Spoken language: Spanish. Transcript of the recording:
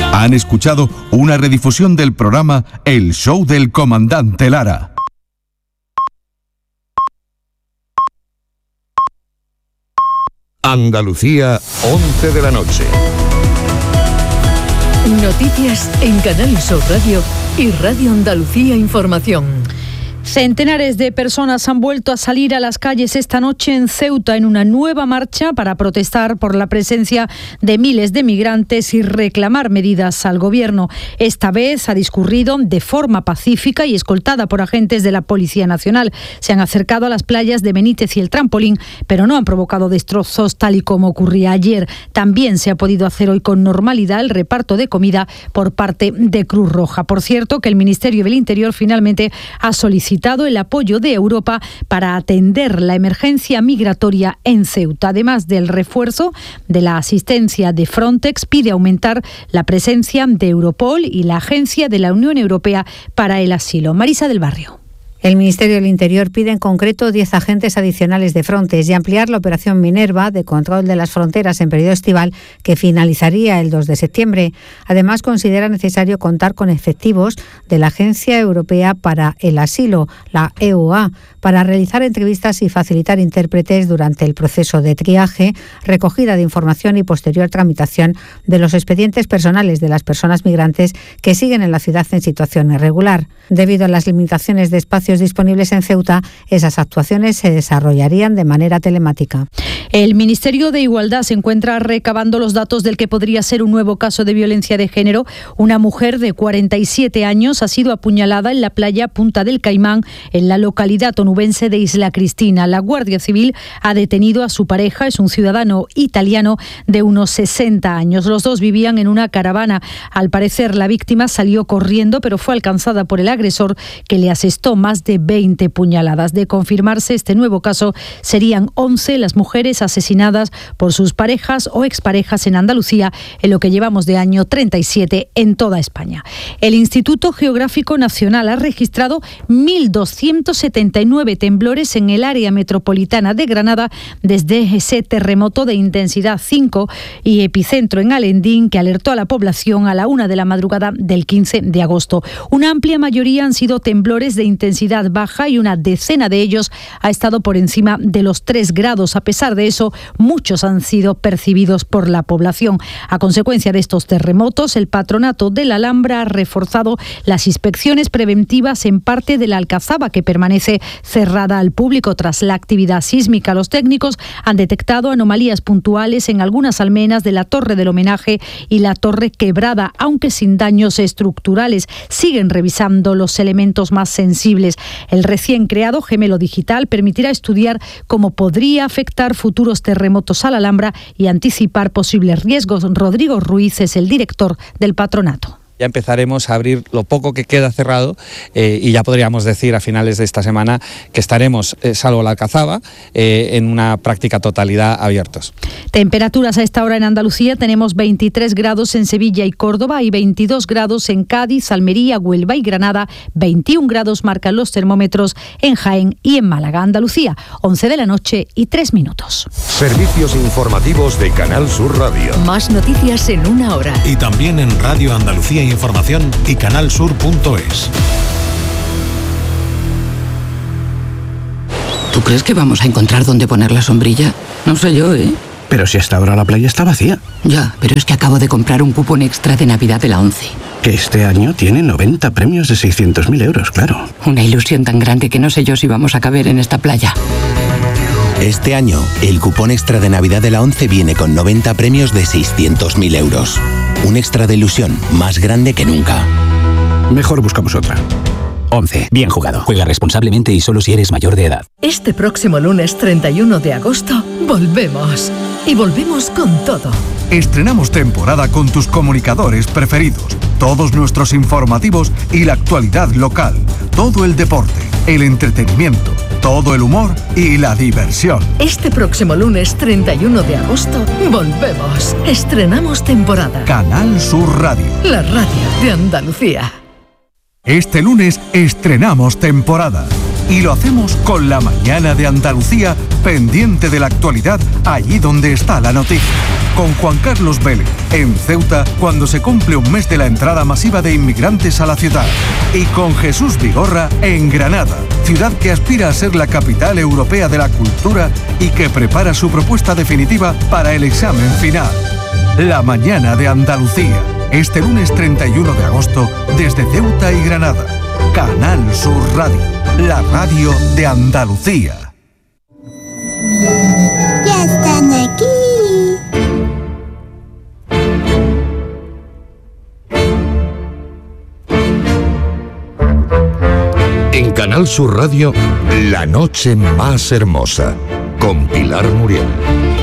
Han escuchado una redifusión del programa El Show del Comandante Lara. Andalucía, 11 de la noche. Noticias en Canal Sur Radio y Radio Andalucía Información. Centenares de personas han vuelto a salir a las calles esta noche en Ceuta en una nueva marcha para protestar por la presencia de miles de migrantes y reclamar medidas al gobierno. Esta vez ha discurrido de forma pacífica y escoltada por agentes de la Policía Nacional. Se han acercado a las playas de Benítez y el Trampolín, pero no han provocado destrozos tal y como ocurría ayer. También se ha podido hacer hoy con normalidad el reparto de comida por parte de Cruz Roja. Por cierto, que el Ministerio del Interior finalmente ha solicitado el apoyo de Europa para atender la emergencia migratoria en Ceuta. Además del refuerzo de la asistencia de Frontex, pide aumentar la presencia de Europol y la Agencia de la Unión Europea para el Asilo. Marisa del Barrio. El Ministerio del Interior pide en concreto 10 agentes adicionales de Frontex y ampliar la operación Minerva de control de las fronteras en periodo estival, que finalizaría el 2 de septiembre. Además, considera necesario contar con efectivos de la Agencia Europea para el Asilo, la EUA, para realizar entrevistas y facilitar intérpretes durante el proceso de triaje, recogida de información y posterior tramitación de los expedientes personales de las personas migrantes que siguen en la ciudad en situación irregular. Debido a las limitaciones de espacios disponibles en Ceuta, esas actuaciones se desarrollarían de manera telemática. El Ministerio de Igualdad se encuentra recabando los datos del que podría ser un nuevo caso de violencia de género. Una mujer de 47 años ha sido apuñalada en la playa Punta del Caimán, en la localidad onubense de Isla Cristina. La Guardia Civil ha detenido a su pareja, es un ciudadano italiano de unos 60 años. Los dos vivían en una caravana. Al parecer, la víctima salió corriendo, pero fue alcanzada por el agresor, que le asestó más de 20 puñaladas. De confirmarse este nuevo caso, serían 11 las mujeres asesinadas por sus parejas o exparejas en Andalucía en lo que llevamos de año 37 en toda España. El Instituto Geográfico Nacional ha registrado 1.279 temblores en el área metropolitana de Granada desde ese terremoto de intensidad 5 y epicentro en Alendín, que alertó a la población a la 1 de la madrugada del 15 de agosto. Una amplia mayoría han sido temblores de intensidad baja y una decena de ellos ha estado por encima de los 3 grados. A pesar de eso, muchos han sido percibidos por la población. A consecuencia de estos terremotos, el Patronato de la Alhambra ha reforzado las inspecciones preventivas en parte de la Alcazaba, que permanece cerrada al público tras la actividad sísmica. Los técnicos han detectado anomalías puntuales en algunas almenas de la Torre del Homenaje y la Torre Quebrada, aunque sin daños estructurales. Siguen revisando los elementos más sensibles. El recién creado gemelo digital permitirá estudiar cómo podría afectar futuros terremotos a la Alhambra y anticipar posibles riesgos. Rodrigo Ruiz es el director del patronato. Ya empezaremos a abrir lo poco que queda cerrado y ya podríamos decir a finales de esta semana que estaremos, salvo la Alcazaba, en una práctica totalidad abiertos. Temperaturas a esta hora en Andalucía: tenemos 23 grados en Sevilla y Córdoba y 22 grados en Cádiz, Almería, Huelva y Granada. 21 grados marcan los termómetros en Jaén y en Málaga. Andalucía, 11 de la noche y 3 minutos. Servicios informativos de Canal Sur Radio. Más noticias en una hora. Y también en Radio Andalucía Información y canalsur.es. ¿Tú crees que vamos a encontrar dónde poner la sombrilla? No sé yo, ¿eh? Pero si hasta ahora la playa está vacía. Ya, pero es que acabo de comprar un cupón extra de Navidad de la ONCE. Que este año tiene 90 premios de 600.000 euros, claro. Una ilusión tan grande que no sé yo si vamos a caber en esta playa. Este año, el cupón extra de Navidad de la ONCE viene con 90 premios de 600.000 euros. Un extra de ilusión más grande que nunca. Mejor buscamos otra. ONCE. Bien jugado. Juega responsablemente y solo si eres mayor de edad. Este próximo lunes 31 de agosto, volvemos. Y volvemos con todo. Estrenamos temporada con tus comunicadores preferidos, todos nuestros informativos y la actualidad local, todo el deporte, el entretenimiento, todo el humor y la diversión. Este próximo lunes 31 de agosto, volvemos. Estrenamos temporada. Canal Sur Radio. La radio de Andalucía. Este lunes estrenamos temporada. Y lo hacemos con La Mañana de Andalucía, pendiente de la actualidad allí donde está la noticia. Con Juan Carlos Vélez, en Ceuta, cuando se cumple un mes de la entrada masiva de inmigrantes a la ciudad. Y con Jesús Vigorra, en Granada, ciudad que aspira a ser la capital europea de la cultura y que prepara su propuesta definitiva para el examen final. La Mañana de Andalucía, este lunes 31 de agosto, desde Ceuta y Granada. Canal Sur Radio, la radio de Andalucía. Ya están aquí. En Canal Sur Radio, La Noche Más Hermosa, con Pilar Muriel.